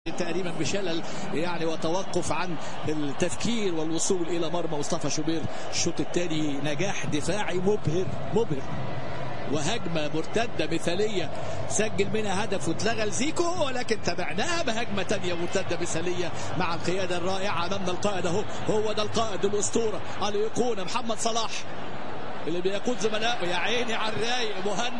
تقريبا بشلل يعني وتوقف عن التفكير والوصول الى مرمى مصطفى شوبير. الشوط الثاني نجاح دفاعي مبهر وهجمه مرتده مثاليه سجل منها هدف واتلغى لزيكو، ولكن تابعناها بهجمه ثانيه مرتده مثاليه مع القياده الرائعه امامنا. القائد اهو، هو ده القائد الاسطوره الايقونه محمد صلاح اللي بيقود زملائه. يا عيني على الرايق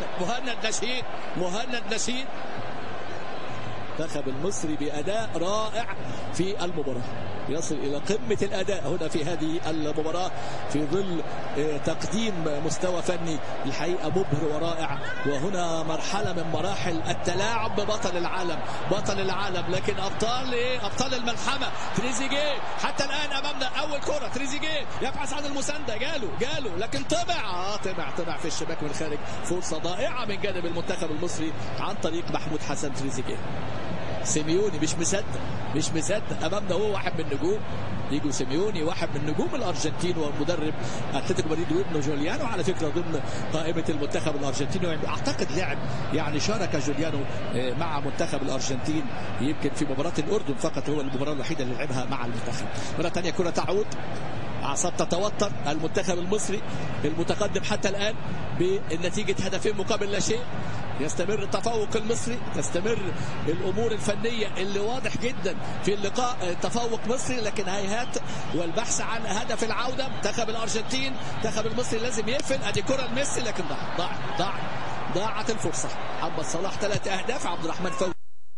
مهند نشيد المنتخب المصري بأداء رائع في المباراة، يصل إلى قمة الأداء هنا في هذه المباراة في ظل تقديم مستوى فني الحقيقة مبهر ورائع. وهنا مرحلة من مراحل التلاعب ببطل العالم، لكن أبطال الملحمة تريزيجيه حتى الآن أمامنا. أول كرة تريزيجيه يبحث عن المساندة، جاله لكن طمع في الشباك من خارج. فرصة ضائعة من جانب المنتخب المصري عن طريق محمود حسن تريزيجيه. سيميوني مش مصدق امامنا، هو واحد من نجوم ديجو سيميوني، واحد من نجوم الارجنتين ومدرب اتلتيكو مدريد وابنه جوليانو على فكره ضمن قائمه المنتخب الارجنتيني. اعتقد لعب يعني شارك جوليانو مع منتخب الارجنتين يمكن في مباراه الاردن فقط، هو المباراه الوحيده اللي لعبها مع المنتخب. مره ثانيه كره تعود، اعصاب تتوتر. المنتخب المصري المتقدم حتى الان بالنتيجه هدفين مقابل لا شيء. يستمر التفوق المصري، تستمر الامور الفنيه اللي واضح جدا في اللقاء تفوق مصري، لكن هيهات والبحث عن هدف العوده. منتخب الارجنتين المنتخب المصري لازم يقفل. ادي كره لميسي لكن ضاعت الفرصه. محمد صلاح 3 اهداف، عبد الرحمن فوزي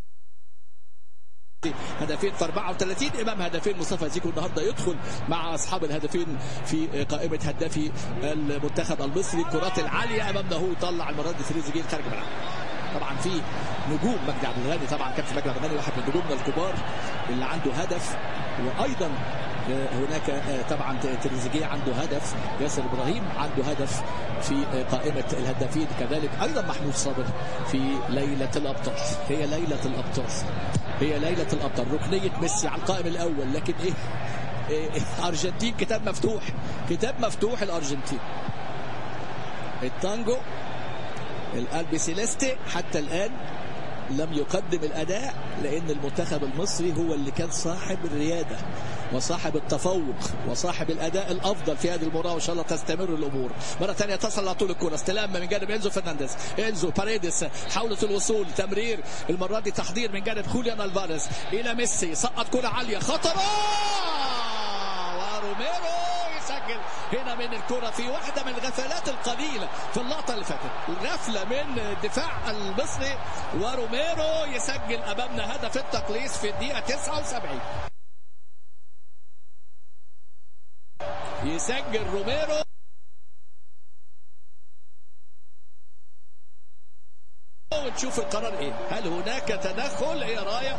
هدفين في 34 امام هدفين. مصطفى زيكو النهارده يدخل مع اصحاب الهدفين في قائمه هدافي المنتخب المصري. الكرات العاليه امامنا، هو يطلع المره دي تريزيجيه خارج الملعب. طبعا في نجوم، مجدي عبد الغني طبعا كابتن مجدي عبد الغني واحد من نجومنا الكبار اللي عنده هدف، وايضا هناك طبعا تريزيجيه عنده هدف، ياسر ابراهيم عنده هدف في قائمه الهدافين، كذلك ايضا محمود صابر في ليله الابطال. هي ليله الابطال ركنيه ميسي على القائم الاول، لكن ارجنتين كتاب مفتوح الارجنتين. التانجو القلب سيليستي حتى الان لم يقدم الاداء، لان المنتخب المصري هو اللي كان صاحب الرياده وصاحب التفوق وصاحب الاداء الافضل في هذه المباراه، وان شاء الله تستمر الامور. مره ثانيه تصل على طول الكره، استلام من جانب انزو فرنانديز، انزو باريديس حاولت الوصول، تمرير المره دي تحضير من جانب خوليان الفاريز الى ميسي، سقط كره عاليه خطره وروميرو يسجل هنا من الكرة في واحدة من الغفلات القليلة في اللقطة اللي فاتت. الغفلة من الدفاع المصري وروميرو يسجل أمامنا هدف التقليص في الدقيقة 79. يسجل روميرو. ونشوف القرار ايه، هل هناك تدخل؟ هي راية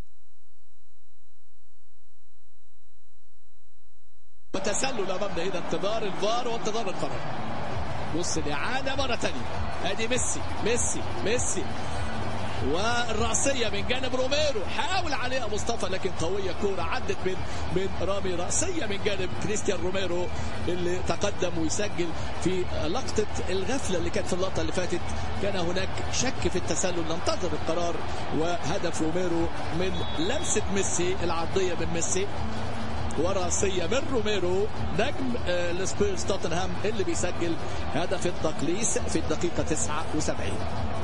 وتسلل امامنا. اذا انتظار الفار وانتظار القرار. بص الاعاده مره ثانيه، ادي ميسي والرأسية من جانب روميرو، حاول عليها مصطفى لكن قوية. كورة عدت من رامي، رأسية من جانب كريستيان روميرو اللي تقدم ويسجل في لقطة الغفلة اللي كانت في اللقطة اللي فاتت. كان هناك شك في التسلل، ننتظر القرار. وهدف روميرو من لمسة ميسي، العرضية من ميسي وراسية من روميرو نجم السبيرز توتنهام اللي بيسجل هدف التقليص في الدقيقة 79.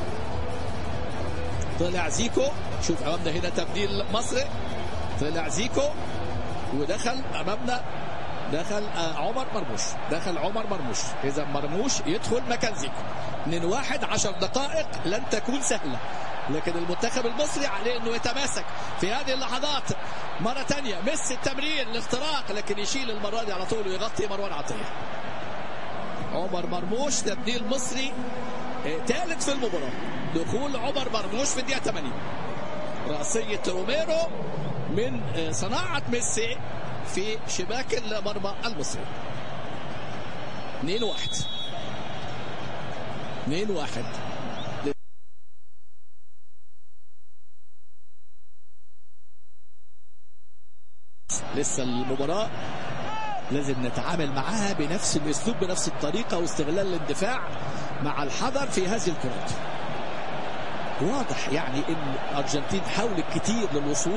طلع زيكو، شوف امامنا هنا تبديل مصري، طلع زيكو ودخل امامنا، دخل عمر مرموش. اذا مرموش يدخل مكان زيكو. 2-1 10 دقائق لن تكون سهلة، لكن المنتخب المصري عليه انه يتماسك في هذه اللحظات. مرة تانية ميسي التمرير الاختراق، لكن يشيل المرة دي على طول ويغطي مروان عطية. عمر مرموش تبديل مصري ثالث في المباراة، دخول عمر مرموش في الدقيقة 80. رأسية روميرو من صناعة ميسي في شباك المرمى المصري. 2-1 لسه المباراة لازم نتعامل معها بنفس الاسلوب بنفس الطريقة، واستغلال الاندفاع مع الحذر في هذه الكرات. واضح يعني ان الارجنتين حاولت كتير للوصول